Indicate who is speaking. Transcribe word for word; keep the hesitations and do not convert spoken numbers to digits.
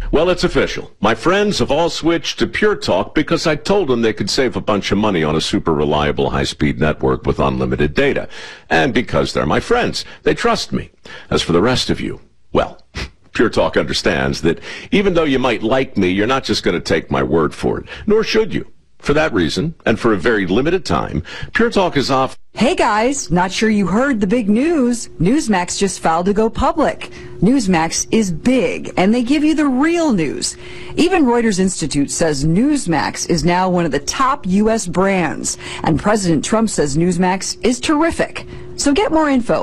Speaker 1: Well, it's official. My friends have all switched to Pure Talk because I told them they could save a bunch of money on a super reliable high-speed network with unlimited data. And because they're my friends, they trust me. As for the rest of you, well, Pure Talk understands that even though you might like me, you're not just going to take my word for it, nor should you. For that reason, and for a very limited time, Pure Talk is off.
Speaker 2: Hey guys, not sure you heard the big news. Newsmax just filed to go public. Newsmax is big, and they give you the real news. Even Reuters Institute says Newsmax is now one of the top U S brands, and President Trump says Newsmax is terrific. So get more info